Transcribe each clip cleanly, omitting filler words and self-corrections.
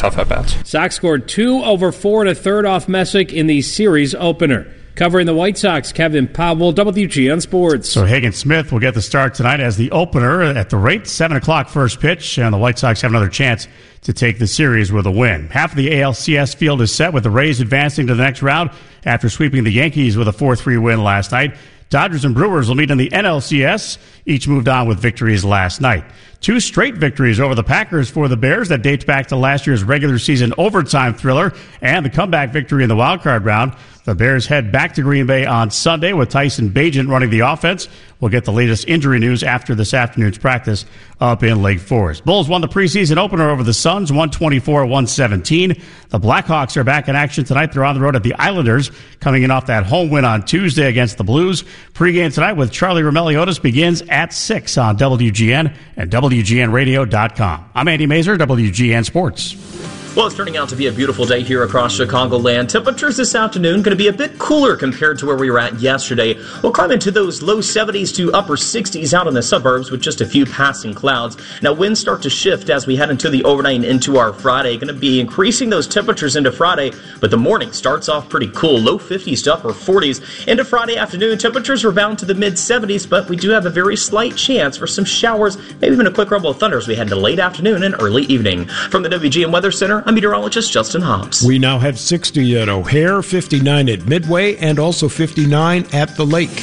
tough at-bats. Sox scored 2 over 4 1/3 off Messick in the series opener. Covering the White Sox, Kevin Powell, WGN Sports. So Hagen Smith will get the start tonight as the opener at the rate 7 o'clock first pitch, and the White Sox have another chance to take the series with a win. Half of the ALCS field is set with the Rays advancing to the next round after sweeping the Yankees with a 4-3 win last night. Dodgers and Brewers will meet in the NLCS. Each moved on with victories last night. 2 straight victories over the Packers for the Bears. That dates back to last year's regular season overtime thriller and the comeback victory in the wildcard round. The Bears head back to Green Bay on Sunday with Tyson Bagent running the offense. We'll get the latest injury news after this afternoon's practice up in Lake Forest. Bulls won the preseason opener over the Suns, 124-117. The Blackhawks are back in action tonight. They're on the road at the Islanders, coming in off that home win on Tuesday against the Blues. Pre-game tonight with Charlie Roumeliotis begins at 6 on WGN and WGNradio.com. I'm Andy Mazur, WGN Sports. Well, it's turning out to be a beautiful day here across Chicagoland. Temperatures this afternoon going to be a bit cooler compared to where we were at yesterday. We'll climb into those low 70s to upper 60s out in the suburbs with just a few passing clouds. Now, winds start to shift as we head into the overnight and into our Friday. Going to be increasing those temperatures into Friday, but the morning starts off pretty cool. Low 50s to upper 40s. Into Friday afternoon, temperatures rebound to the mid-70s, but we do have a very slight chance for some showers, maybe even a quick rumble of thunder as we head into late afternoon and early evening. From the WGN Weather Center, I'm meteorologist Justin Hobbs. We now have 60 at O'Hare, 59 at Midway, and also 59 at the lake.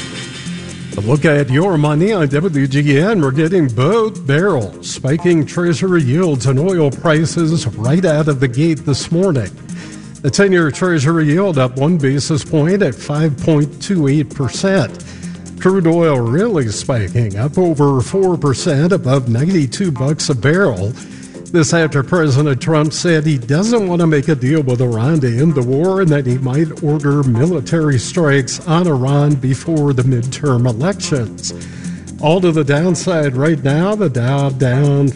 A look at your money on WGN. We're getting both barrels, spiking Treasury yields and oil prices right out of the gate this morning. The 10-year Treasury yield up 1 basis point at 5.28%. Crude oil really spiking, up over 4%, above $92 a barrel. This after President Trump said he doesn't want to make a deal with Iran to end the war and that he might order military strikes on Iran before the midterm elections. All to the downside right now, the Dow down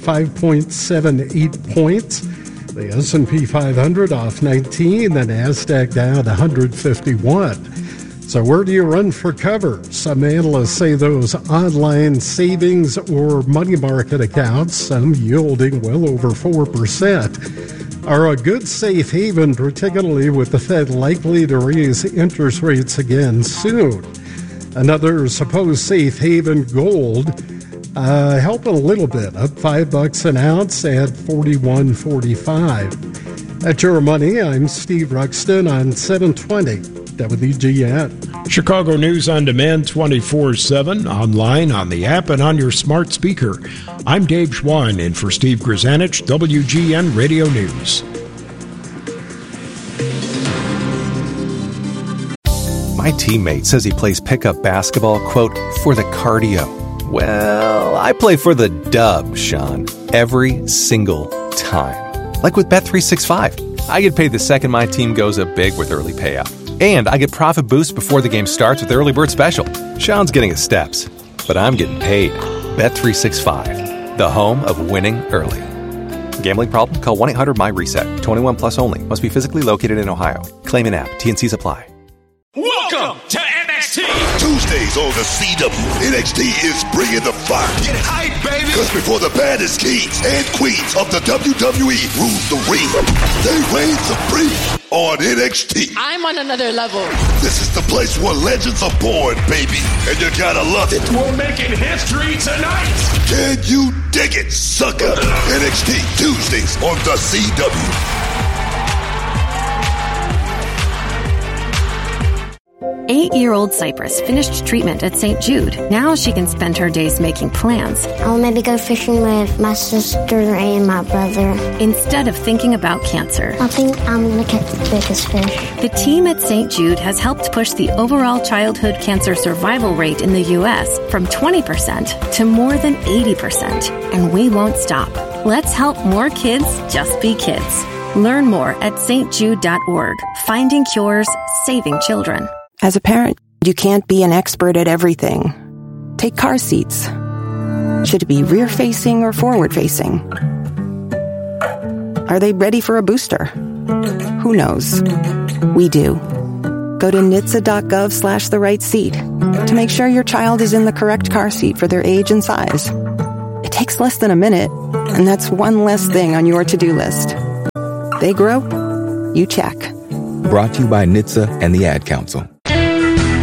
5.78 points. The S&P 500 off 19, the NASDAQ down 151. So where do you run for cover? Some analysts say those online savings or money market accounts, some yielding well over 4%, are a good safe haven, particularly with the Fed likely to raise interest rates again soon. Another supposed safe haven, gold, helping a little bit, up $5 an ounce at $41.45. At Your Money, I'm Steve Ruxton on 720 WGN. Chicago News on Demand 24/7, online, on the app, and on your smart speaker. I'm Dave Schwein in for Steve Grzanich, WGN Radio News. My teammate says he plays pickup basketball, quote, for the cardio. Well, I play for the dub, Sean, every single time. Like with Bet365. I get paid the second my team goes up big with early payout. And I get profit boost before the game starts with the Early Bird Special. Sean's getting his steps, but I'm getting paid. Bet365, the home of winning early. Gambling problem? Call 1-800-MY-RESET. 21 plus only. Must be physically located in Ohio. Claim in app. T&Cs apply. Welcome to NXT. Tuesdays on the CW, NXT is bringing the fire. Get hyped, baby. Because before the baddest kings and queens of the WWE rule the ring, they reign supreme on NXT. I'm on another level. This is the place where legends are born, baby. And you gotta love it. We're making history tonight. Can you dig it, sucker? NXT Tuesdays on the CW. 8-year-old Cypress finished treatment at St. Jude. Now she can spend her days making plans. I'll maybe go fishing with my sister and my brother. Instead of thinking about cancer. I think I'm going to catch the biggest fish. The team at St. Jude has helped push the overall childhood cancer survival rate in the U.S. from 20% to more than 80%. And we won't stop. Let's help more kids just be kids. Learn more at stjude.org. Finding cures, saving children. As a parent, you can't be an expert at everything. Take car seats. Should it be rear-facing or forward-facing? Are they ready for a booster? Who knows? We do. Go to NHTSA.gov/the-right-seat to make sure your child is in the correct car seat for their age and size. It takes less than a minute, and that's one less thing on your to-do list. They grow, you check. Brought to you by NHTSA and the Ad Council.